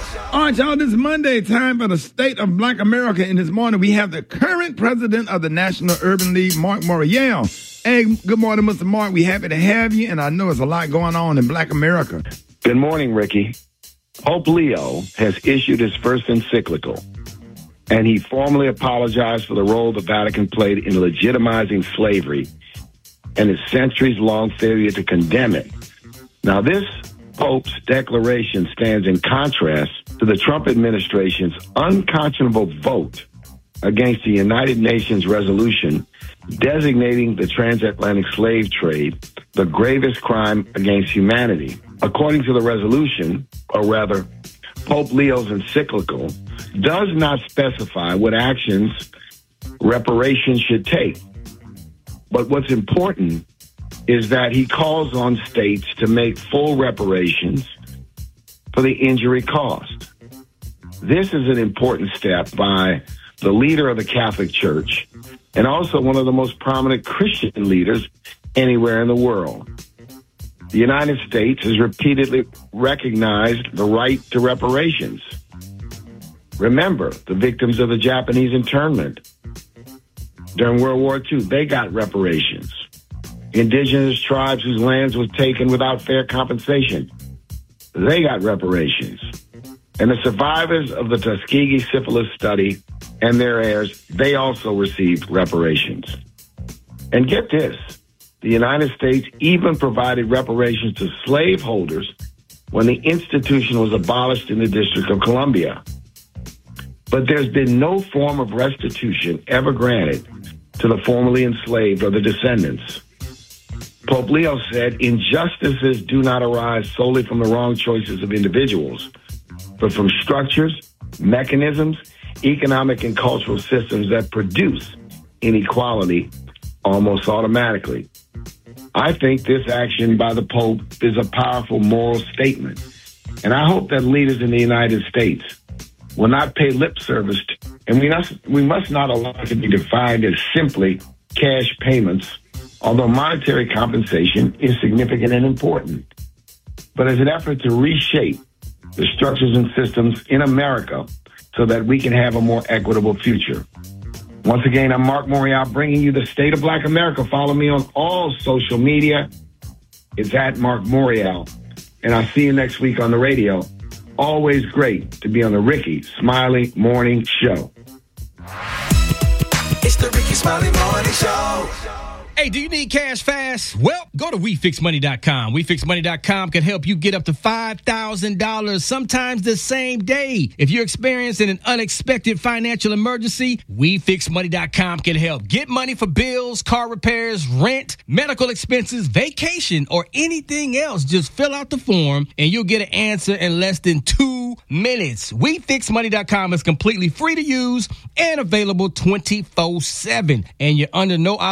All right, y'all, this is Monday, time for the State of Black America. And this morning, we have the current president of the National Urban League, Mark Morial. Hey, good morning, Mr. Mark. We're happy to have you, and I know there's a lot going on in Black America. Good morning, Ricky. Pope Leo has issued his first encyclical, and he formally apologized for the role the Vatican played in legitimizing slavery and its centuries-long failure to condemn it. Now, this Pope's declaration stands in contrast to the Trump administration's unconscionable vote against the United Nations resolution designating the transatlantic slave trade the gravest crime against humanity. According to the resolution, or rather, Pope Leo's encyclical does not specify what actions reparations should take. But what's important is that he calls on states to make full reparations for the injury caused. This is an important step by the leader of the Catholic Church and also one of the most prominent Christian leaders anywhere in the world. The United States has repeatedly recognized the right to reparations. Remember, the victims of the Japanese internment during World War II, they got reparations. Indigenous tribes whose lands was taken without fair compensation, they got reparations. And the survivors of the Tuskegee syphilis study and their heirs, they also received reparations. And get this, the United States even provided reparations to slaveholders when the institution was abolished in the District of Columbia. But there's been no form of restitution ever granted to the formerly enslaved or the descendants. Pope Leo said, injustices do not arise solely from the wrong choices of individuals, but from structures, mechanisms, economic and cultural systems that produce inequality almost automatically. I think this action by the Pope is a powerful moral statement, and I hope that leaders in the United States will not pay lip service to, and we must not allow it to be defined as simply cash payments, although monetary compensation is significant and important, but as an effort to reshape the structures and systems in America so that we can have a more equitable future. Once again, I'm Mark Morial bringing you the State of Black America. Follow me on all social media. It's at Mark Morial. And I'll see you next week on the radio. Always great to be on the Ricky Smiley Morning Show. It's the Ricky Smiley Morning Show. Hey, do you need cash fast? Well, go to WeFixMoney.com. WeFixMoney.com can help you get up to $5,000, sometimes the same day. If you're experiencing an unexpected financial emergency, WeFixMoney.com can help. Get money for bills, car repairs, rent, medical expenses, vacation, or anything else. Just fill out the form and you'll get an answer in less than 2 minutes. WeFixMoney.com is completely free to use and available 24/7. And you're under no